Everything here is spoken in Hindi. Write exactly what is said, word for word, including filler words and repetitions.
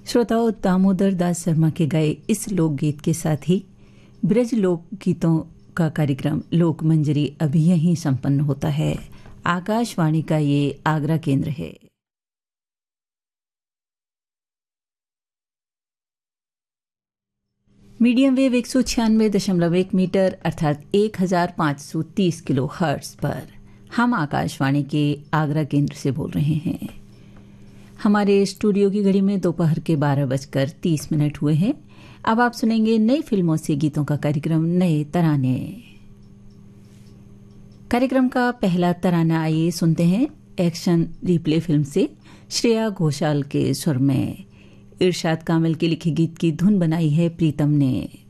श्रोताओं, दामोदर दास शर्मा के गाए इस लोकगीत के साथ ही ब्रज लोक गीतों का कार्यक्रम लोक मंजरी अभी यहीं संपन्न होता है। आकाशवाणी का ये आगरा केंद्र है। मीडियम वेव एक सौ छियानवे दशमलव एक मीटर अर्थात एक हजार पाँच सौ तीस किलो हर्ट्ज पर हम आकाशवाणी के आगरा केंद्र से बोल रहे हैं। हमारे स्टूडियो की घड़ी में दोपहर के बारह बजकर तीस मिनट हुए हैं। अब आप सुनेंगे नई फिल्मों से गीतों का कार्यक्रम नए तराने। कार्यक्रम का पहला तराना आइए सुनते हैं एक्शन रिप्ले फिल्म से श्रेया घोषाल के सुर में। इरशाद कामिल के लिखे गीत की धुन बनाई है प्रीतम ने।